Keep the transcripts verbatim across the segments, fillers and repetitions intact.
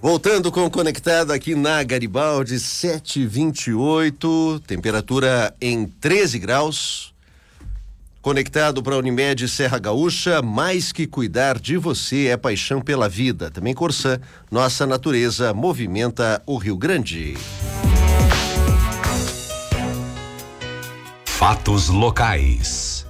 Voltando com o Conectado aqui na Garibaldi, sete e vinte e oito, temperatura em treze graus. Conectado para a Unimed Serra Gaúcha, mais que cuidar de você é paixão pela vida. Também Corsã, nossa natureza movimenta o Rio Grande. Fatos locais.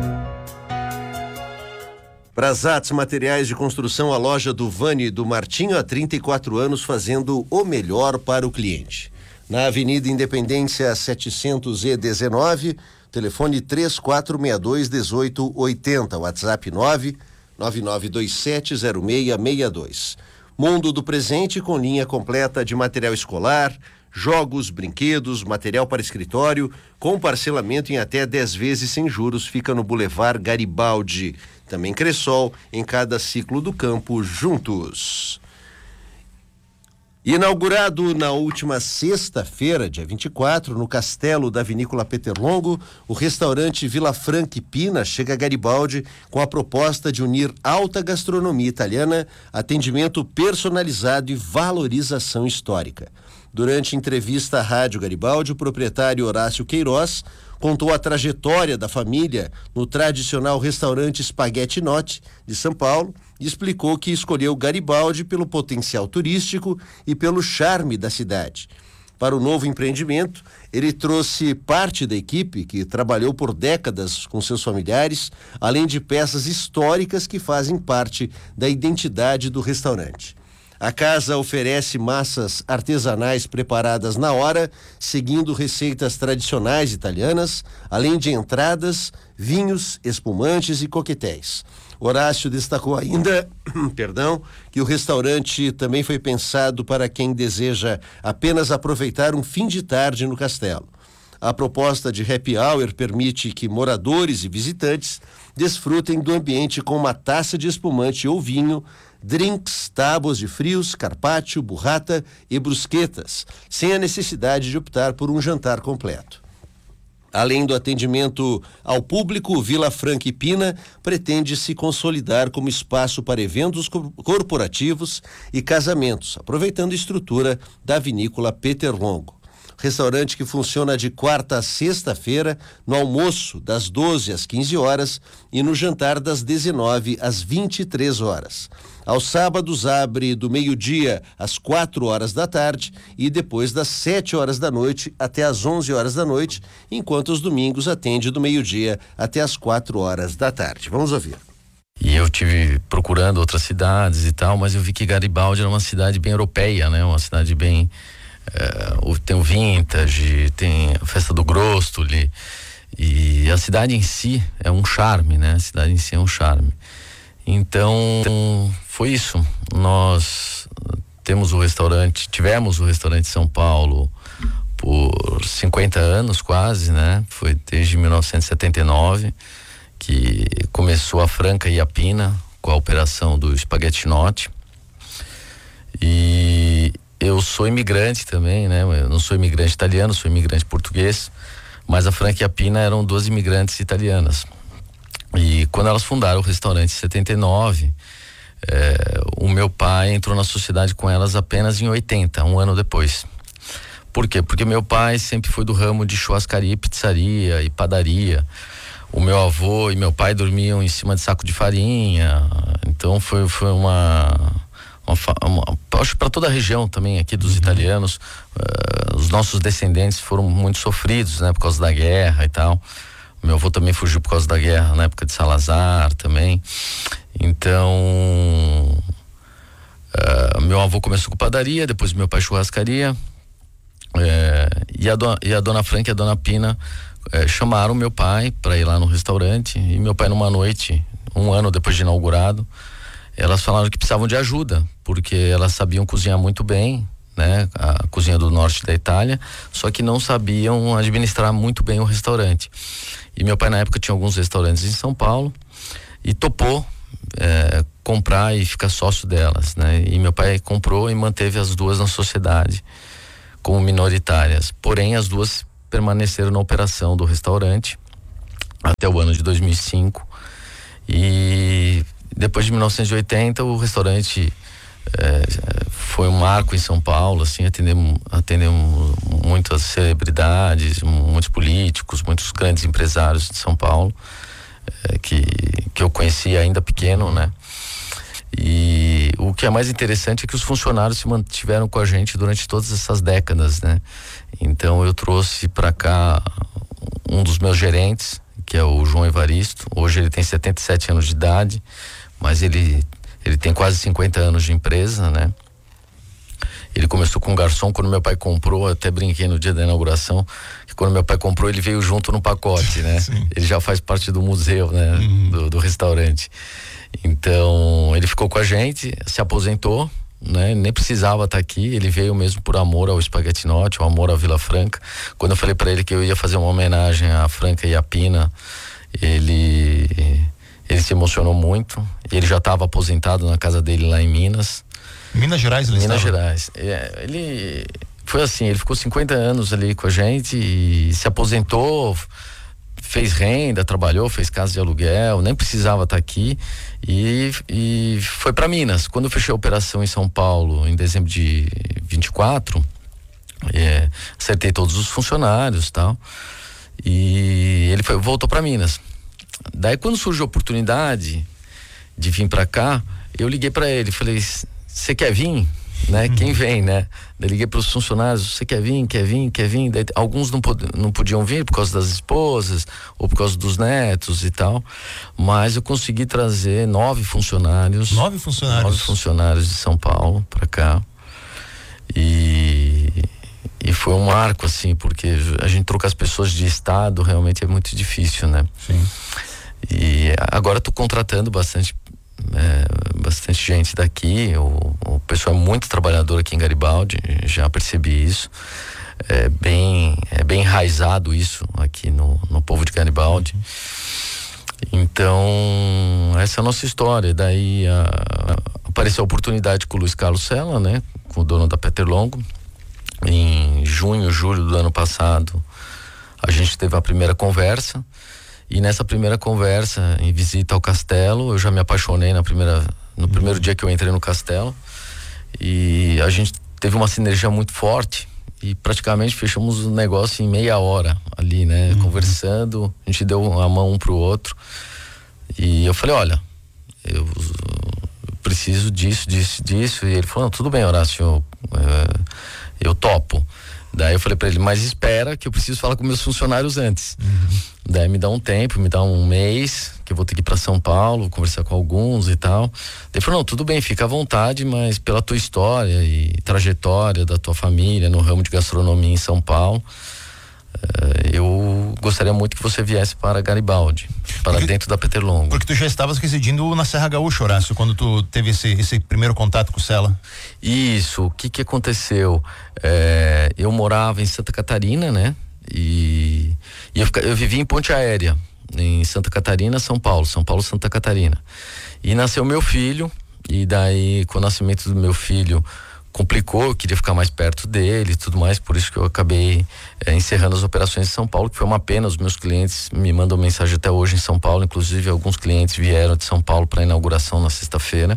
Prazates Materiais de Construção, a loja do Vani do Martinho, há trinta e quatro anos, fazendo o melhor para o cliente. Na Avenida Independência setecentos e dezenove, telefone três quatro seis dois um oito oito zero, WhatsApp nove nove nove dois sete zero seis seis dois. Mundo do Presente, com linha completa de material escolar, jogos, brinquedos, material para escritório, com parcelamento em até dez vezes sem juros, fica no Boulevard Garibaldi. Também Cressol, em cada ciclo do campo, juntos. Inaugurado na última sexta-feira, dia vinte e quatro, no Castelo da Vinícola Peterlongo, o restaurante Vila Franca e Pina chega a Garibaldi com a proposta de unir alta gastronomia italiana, atendimento personalizado e valorização histórica. Durante entrevista à Rádio Garibaldi, o proprietário Horácio Queiroz contou a trajetória da família no tradicional restaurante Spaghetti Notti de São Paulo e explicou que escolheu Garibaldi pelo potencial turístico e pelo charme da cidade. Para o novo empreendimento, ele trouxe parte da equipe que trabalhou por décadas com seus familiares, além de peças históricas que fazem parte da identidade do restaurante. A casa oferece massas artesanais preparadas na hora, seguindo receitas tradicionais italianas, além de entradas, vinhos, espumantes e coquetéis. Horácio destacou ainda, perdão, que o restaurante também foi pensado para quem deseja apenas aproveitar um fim de tarde no castelo. A proposta de happy hour permite que moradores e visitantes desfrutem do ambiente com uma taça de espumante ou vinho, drinks, tábuas de frios, carpaccio, burrata e brusquetas, sem a necessidade de optar por um jantar completo. Além do atendimento ao público, Vila Franca e Pina pretende se consolidar como espaço para eventos corporativos e casamentos, aproveitando a estrutura da vinícola Peterlongo. Restaurante que funciona de quarta a sexta-feira, no almoço das doze às quinze horas e no jantar das dezenove às vinte e três horas. Aos sábados abre do meio-dia às quatro horas da tarde e depois das sete horas da noite até às onze horas da noite, enquanto os domingos atende do meio-dia até às quatro horas da tarde. Vamos ouvir. E eu tive procurando outras cidades e tal, mas eu vi que Garibaldi era uma cidade bem europeia, né? Uma cidade bem... Uh, tem o Vintage, tem a Festa do Grostoli, e a cidade em si é um charme, né? A cidade em si é um charme. Então, foi isso. Nós temos o restaurante, tivemos o restaurante São Paulo por cinquenta anos quase, né? Foi desde mil novecentos e setenta e nove que começou a Franca e a Pina com a operação do Spaghetti Notti. E eu sou imigrante também, né? Eu não sou imigrante italiano, sou imigrante português, mas a Franca e a Pina eram duas imigrantes italianas. E quando elas fundaram o restaurante em setenta e nove, eh, o meu pai entrou na sociedade com elas apenas em oitenta, um ano depois. Por quê? Porque meu pai sempre foi do ramo de churrascaria, pizzaria e padaria. O meu avô e meu pai dormiam em cima de saco de farinha, então foi, foi uma... Uma, uma, acho que para toda a região também aqui dos uhum. italianos, uh, os nossos descendentes foram muito sofridos, né, por causa da guerra e tal. Meu avô também fugiu por causa da guerra na época de Salazar também. Então uh, meu avô começou com padaria, depois meu pai churrascaria, uh, e, a dona, e a dona Franca e a dona Pina uh, chamaram meu pai para ir lá no restaurante, e meu pai numa noite, um ano depois de inaugurado, elas falaram que precisavam de ajuda, porque elas sabiam cozinhar muito bem, né? A cozinha do norte da Itália, só que não sabiam administrar muito bem o restaurante. E meu pai na época tinha alguns restaurantes em São Paulo e topou é, comprar e ficar sócio delas, né? E meu pai comprou e manteve as duas na sociedade como minoritárias. Porém, as duas permaneceram na operação do restaurante até o ano de dois mil e cinco. E depois de mil novecentos e oitenta, o restaurante É, foi um marco em São Paulo, assim, atendemos, atendemos muitas celebridades, muitos políticos, muitos grandes empresários de São Paulo, é, que, que eu conheci ainda pequeno, né? E o que é mais interessante é que os funcionários se mantiveram com a gente durante todas essas décadas, né? Então eu trouxe para cá um dos meus gerentes, que é o João Evaristo. Hoje ele tem setenta e sete anos de idade, mas ele ele tem quase cinquenta anos de empresa, né? Ele começou com garçom quando meu pai comprou, até brinquei no dia da inauguração, que quando meu pai comprou ele veio junto no pacote, né? Sim. Ele já faz parte do museu, né? Uhum. Do, do restaurante. Então ele ficou com a gente, se aposentou, né? Nem precisava estar aqui, ele veio mesmo por amor ao Spaghettinotti, o amor à Vila Franca. Quando eu falei para ele que eu ia fazer uma homenagem à Franca e à Pina, ele ele se emocionou muito. Ele já estava aposentado na casa dele lá em Minas. Minas Gerais, ele Minas estava? Gerais. É, ele foi assim, ele ficou cinquenta anos ali com a gente e se aposentou, fez renda, trabalhou, fez casa de aluguel, nem precisava estar aqui e, e foi para Minas. Quando eu fechei a operação em São Paulo em dezembro de vinte e quatro, é, acertei todos os funcionários e tal, e ele foi, voltou para Minas. Daí quando surgiu a oportunidade de vir para cá, eu liguei para ele, falei: você quer vir? Né? Uhum. Quem vem, né? Eu liguei para os funcionários: você quer vir, quer vir, quer vir? Daí, alguns não, pod não podiam vir por causa das esposas ou por causa dos netos e tal, mas eu consegui trazer nove funcionários. Nove funcionários? Nove funcionários de São Paulo para cá. E, e foi um marco, assim, porque a gente trocar as pessoas de estado realmente é muito difícil, né? Sim. E agora estou contratando bastante É, bastante gente daqui. O, o pessoal é muito trabalhador aqui em Garibaldi, já percebi isso. É bem, é bem enraizado isso aqui no, no povo de Garibaldi. Uhum. Então, essa é a nossa história. Daí a, a, apareceu a oportunidade com o Luiz Carlos Sela, né? Com o dono da Peter Longo. Em junho, julho do ano passado, a gente teve a primeira conversa. E nessa primeira conversa, em visita ao castelo, eu já me apaixonei na primeira, no primeiro dia que eu entrei no castelo. E a gente teve uma sinergia muito forte e praticamente fechamos o negócio em meia hora ali, né? Uhum. Conversando, a gente deu a mão um pro outro. E eu falei: olha, eu preciso disso, disso, disso. E ele falou: não, tudo bem, Horácio, eu, eu topo. Daí eu falei pra ele: mas espera que eu preciso falar com meus funcionários antes. Uhum. Daí me dá um tempo, me dá um mês, que eu vou ter que ir pra São Paulo, conversar com alguns e tal. Daí ele falou: não, tudo bem, fica à vontade, mas pela tua história e trajetória da tua família no ramo de gastronomia em São Paulo, uh, eu gostaria muito que você viesse para Garibaldi, para porque, dentro da Peter Longo. Porque tu já estavas residindo na Serra Gaúcha, Horácio, quando tu teve esse, esse primeiro contato com o Sela. Isso, o que que aconteceu? É, eu morava em Santa Catarina, né? E, e eu, eu vivia em Ponte Aérea, em Santa Catarina, São Paulo, São Paulo, Santa Catarina. E nasceu meu filho, e daí com o nascimento do meu filho complicou, eu queria ficar mais perto dele e tudo mais, por isso que eu acabei é, encerrando as operações em São Paulo, que foi uma pena. Os meus clientes me mandam mensagem até hoje em São Paulo, inclusive alguns clientes vieram de São Paulo para a inauguração na sexta-feira.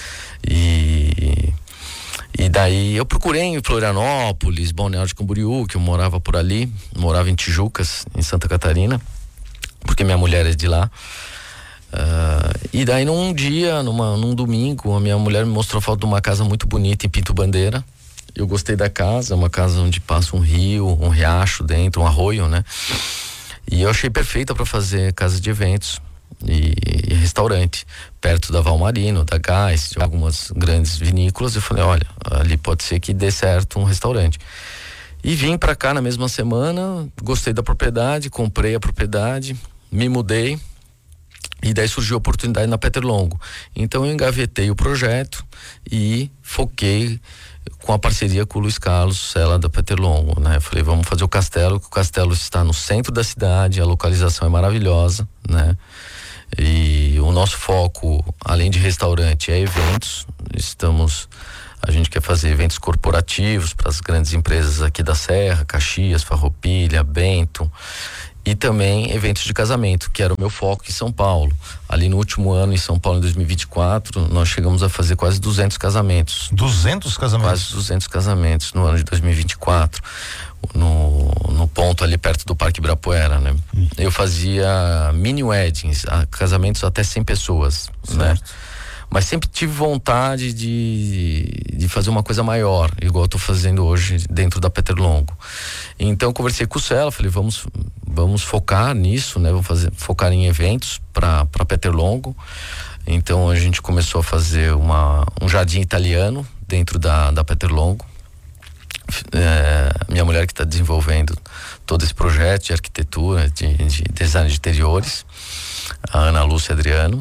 E E daí eu procurei em Florianópolis, Balneário Camboriú, que eu morava por ali, morava em Tijucas, em Santa Catarina, porque minha mulher é de lá. Uh, e daí num dia, numa, num domingo, a minha mulher me mostrou a foto de uma casa muito bonita em Pinto Bandeira. Eu gostei da casa, uma casa onde passa um rio, um riacho dentro, um arroio, né? E eu achei perfeita para fazer casa de eventos e, e restaurante, perto da Valmarino, da Gás, de algumas grandes vinícolas. Eu falei: olha, ali pode ser que dê certo um restaurante. E vim para cá na mesma semana, gostei da propriedade, comprei a propriedade, me mudei. E daí surgiu a oportunidade na Peter Longo. Então eu engavetei o projeto e foquei com a parceria com o Luiz Carlos Sela da Peter Longo, né? Eu falei: vamos fazer o castelo, que o castelo está no centro da cidade, a localização é maravilhosa, né? E o nosso foco, além de restaurante, é eventos. Estamos, a gente quer fazer eventos corporativos para as grandes empresas aqui da Serra, Caxias, Farroupilha, Bento. e também eventos de casamento, que era o meu foco em São Paulo. Ali no último ano em São Paulo, em dois mil e vinte e quatro, nós chegamos a fazer quase duzentos casamentos. duzentos casamentos? Quase duzentos casamentos no ano de dois mil e vinte e quatro, no, no ponto ali perto do Parque Ibirapuera, né? Hum. Eu fazia mini weddings, casamentos até cem pessoas, certo, né? Mas sempre tive vontade de, de fazer uma coisa maior, igual eu tô fazendo hoje dentro da Peter Longo. Então eu conversei com o Celo, falei, vamos, vamos focar nisso, né? Vamos fazer, focar em eventos para para Peter Longo. Então a gente começou a fazer uma, um jardim italiano dentro da, da Peter Longo. É, minha mulher que está desenvolvendo todo esse projeto de arquitetura, de, de design de interiores, a Ana Lúcia Adriano.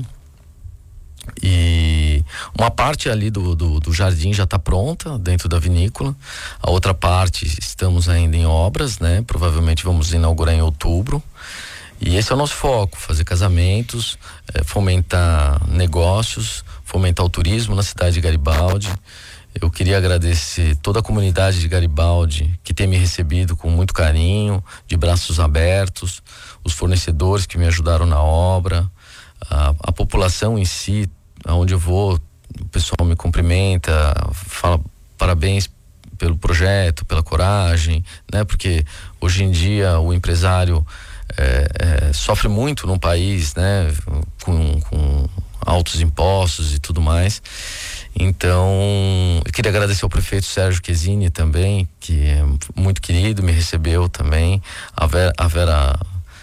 E uma parte ali do, do, do jardim já está pronta dentro da vinícola, a outra parte estamos ainda em obras, né? Provavelmente vamos inaugurar em outubro, e esse é o nosso foco: fazer casamentos, é, fomentar negócios, fomentar o turismo na cidade de Garibaldi. Eu queria agradecer toda a comunidade de Garibaldi que tem me recebido com muito carinho, de braços abertos, os fornecedores que me ajudaram na obra, A, a população em si, aonde eu vou, o pessoal me cumprimenta, fala parabéns pelo projeto, pela coragem, né? Porque hoje em dia o empresário é, é, sofre muito num país, né? Com, com altos impostos e tudo mais. Então, eu queria agradecer ao prefeito Sérgio Quesini também, que é muito querido, me recebeu também, a Vera, a Vera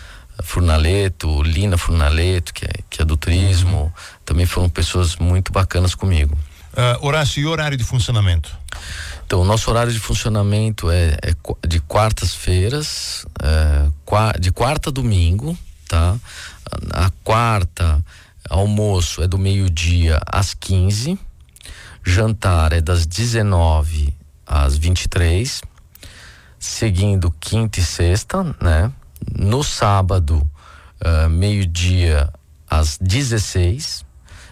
Furnaleto, Lina Furnaleto, que é, que é do turismo, uhum. Também foram pessoas muito bacanas comigo. Uh, Horácio, e horário de funcionamento? Então, o nosso horário de funcionamento é, é de quartas-feiras, é, de quarta a domingo, tá? A quarta, almoço é do meio-dia às quinze, jantar é das dezenove às vinte e três, seguindo quinta e sexta, né? No sábado, uh, meio-dia às dezesseis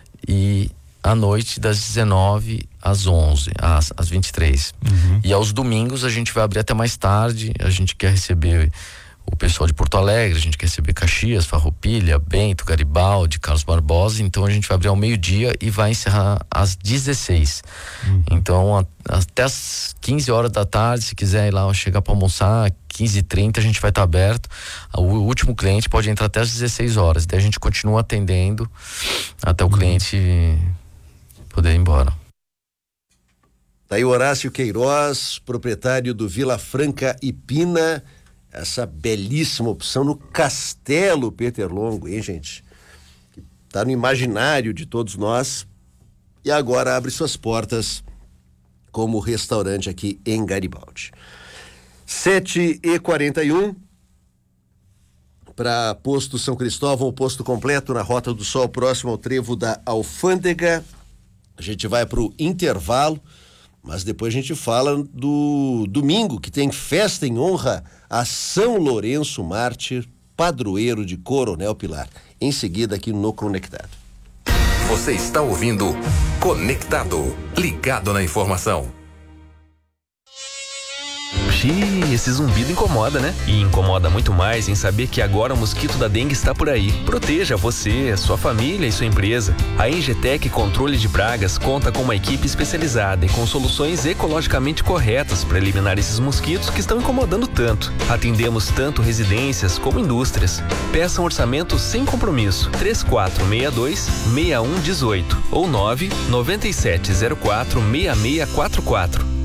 e à noite das dezenove às onze, às, às vinte e três. Uhum. E aos domingos a gente vai abrir até mais tarde. A gente quer receber o pessoal de Porto Alegre, a gente quer receber Caxias, Farroupilha, Bento, Garibaldi, Carlos Barbosa. Então a gente vai abrir ao meio-dia e vai encerrar às dezesseis. Uhum. Então a, até às quinze horas da tarde, se quiser ir lá chegar para almoçar, quinze e trinta a gente vai estar aberto. O último cliente pode entrar até às dezesseis horas. Daí a gente continua atendendo até o uhum. cliente poder ir embora. Daí o Horácio Queiroz, proprietário do Vila Franca e Pina, essa belíssima opção no Castelo Peter Longo, hein, gente? Que tá no imaginário de todos nós e agora abre suas portas como restaurante aqui em Garibaldi. sete e quarenta e um, para Posto São Cristóvão, posto completo na Rota do Sol, próximo ao trevo da Alfândega. A gente vai para o intervalo, mas depois a gente fala do domingo, que tem festa em honra a São Lourenço Mártir, padroeiro de Coronel Pilar. Em seguida aqui no Conectado. Você está ouvindo Conectado, ligado na informação. Xiii, esse zumbido incomoda, né? E incomoda muito mais em saber que agora o mosquito da dengue está por aí. Proteja você, sua família e sua empresa. A Engetec Controle de Pragas conta com uma equipe especializada e com soluções ecologicamente corretas para eliminar esses mosquitos que estão incomodando tanto. Atendemos tanto residências como indústrias. Peça um orçamento sem compromisso. três quatro seis dois, seis um um oito ou nove nove sete zero quatro seis seis quatro quatro.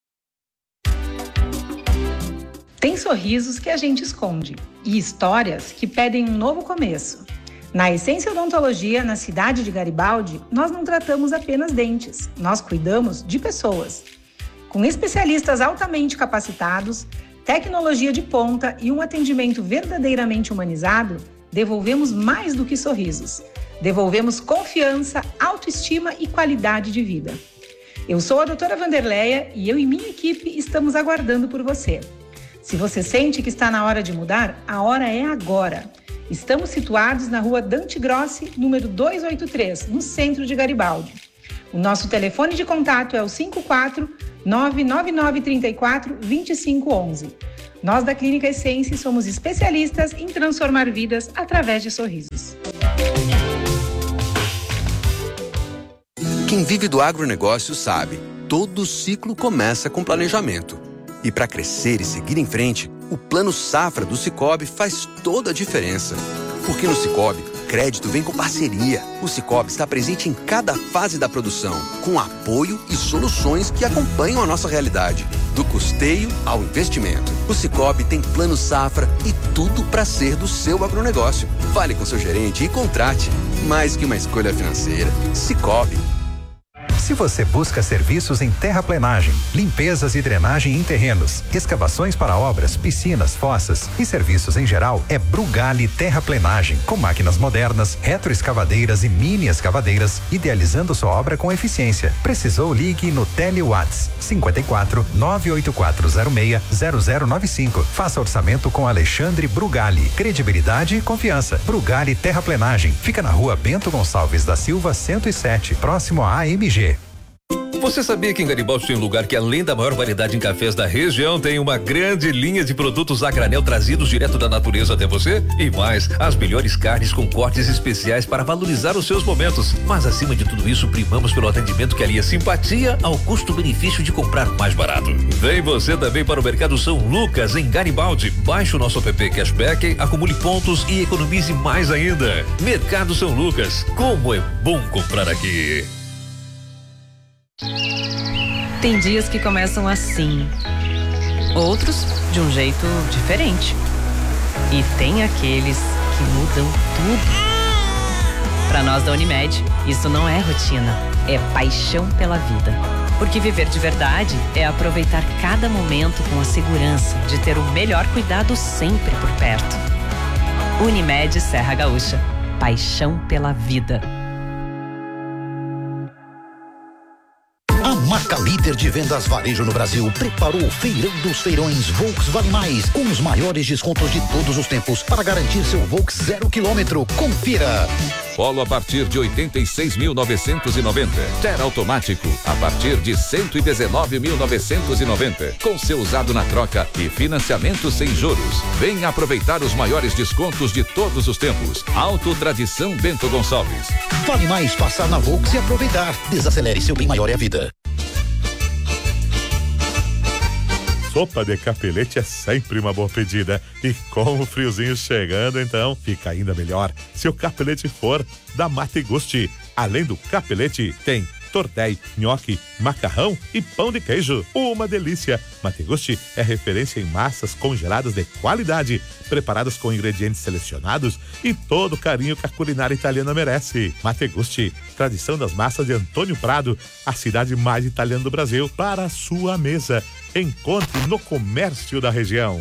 Tem sorrisos que a gente esconde e histórias que pedem um novo começo. Na Essência Odontologia, na cidade de Garibaldi, nós não tratamos apenas dentes, nós cuidamos de pessoas. Com especialistas altamente capacitados, tecnologia de ponta e um atendimento verdadeiramente humanizado, devolvemos mais do que sorrisos. Devolvemos confiança, autoestima e qualidade de vida. Eu sou a doutora Vanderleia e eu e minha equipe estamos aguardando por você. Se você sente que está na hora de mudar, a hora é agora. Estamos situados na rua Dante Grossi, número duzentos e oitenta e três, no centro de Garibaldi. O nosso telefone de contato é o cinco quatro nove nove nove três quatro dois cinco um um. Nós da Clínica Essence somos especialistas em transformar vidas através de sorrisos. Quem vive do agronegócio sabe, todo ciclo começa com planejamento. E para crescer e seguir em frente, o Plano Safra do Sicoob faz toda a diferença. Porque no Sicoob, crédito vem com parceria. O Sicoob está presente em cada fase da produção, com apoio e soluções que acompanham a nossa realidade. Do custeio ao investimento. O Sicoob tem Plano Safra e tudo para ser do seu agronegócio. Fale com seu gerente e contrate. Mais que uma escolha financeira. Sicoob. Se você busca serviços em terraplenagem, limpezas e drenagem em terrenos, escavações para obras, piscinas, fossas e serviços em geral, é Brugali Terraplenagem, com máquinas modernas, retroescavadeiras e mini escavadeiras, idealizando sua obra com eficiência. Precisou? Ligue no Telewatts cinquenta e quatro, nove oito quatro zero seis, zero zero nove cinco. Faça orçamento com Alexandre Brugali. Credibilidade e confiança. Brugali Terraplenagem. Fica na rua Bento Gonçalves da Silva cento e sete, próximo à A M G. Você sabia que em Garibaldi tem um lugar que, além da maior variedade em cafés da região, tem uma grande linha de produtos a granel trazidos direto da natureza até você? E mais, as melhores carnes com cortes especiais para valorizar os seus momentos. Mas acima de tudo isso, primamos pelo atendimento que alia simpatia ao custo-benefício de comprar mais barato. Vem você também para o Mercado São Lucas, em Garibaldi. Baixe o nosso app Cashback, acumule pontos e economize mais ainda. Mercado São Lucas, como é bom comprar aqui. Tem dias que começam assim, outros de um jeito diferente. E tem aqueles que mudam tudo. Para nós da Unimed, isso não é rotina, é paixão pela vida. Porque viver de verdade é aproveitar cada momento com a segurança de ter o melhor cuidado sempre por perto. Unimed Serra Gaúcha, paixão pela vida. A marca líder de vendas varejo no Brasil preparou o Feirão dos Feirões Volks Vale Mais, com os maiores descontos de todos os tempos para garantir seu Volks zero quilômetro. Confira. Polo a partir de oitenta e seis mil novecentos e noventa. Terra automático a partir de cento e dezenove mil novecentos e noventa. Com seu usado na troca e financiamento sem juros. Venha aproveitar os maiores descontos de todos os tempos. Auto Tradição Bento Gonçalves. Vale mais passar na Volks e aproveitar. Desacelere, seu bem maior é a vida. Sopa de capelete é sempre uma boa pedida. E com o friozinho chegando, então, fica ainda melhor se o capelete for da Mate Gusti. Além do capelete, tem tortéi, nhoque, macarrão e pão de queijo. Uma delícia! Mate Gusti é referência em massas congeladas de qualidade, preparadas com ingredientes selecionados e todo o carinho que a culinária italiana merece. Mate Gusti, tradição das massas de Antônio Prado, a cidade mais italiana do Brasil, para a sua mesa. Encontre no comércio da região.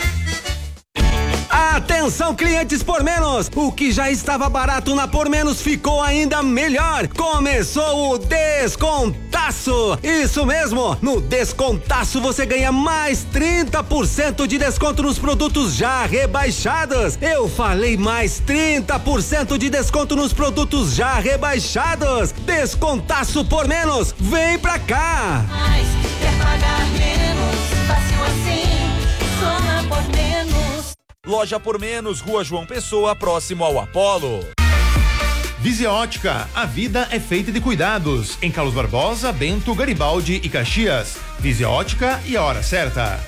Atenção, clientes por menos! O que já estava barato na Por Menos ficou ainda melhor! Começou o Descontaço! Isso mesmo! No Descontaço você ganha mais trinta por cento de desconto nos produtos já rebaixados! Eu falei mais trinta por cento de desconto nos produtos já rebaixados! Descontaço Por Menos! Vem pra cá! Mais quer pagar menos, fácil assim, só na Por Menos. Loja Por Menos, Rua João Pessoa, próximo ao Apolo. Visia Ótica, a vida é feita de cuidados. Em Carlos Barbosa, Bento, Garibaldi e Caxias. Visia Ótica e a hora certa.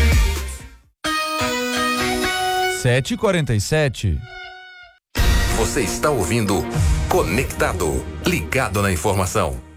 sete e quarenta e sete. Você está ouvindo Conectado, ligado na informação.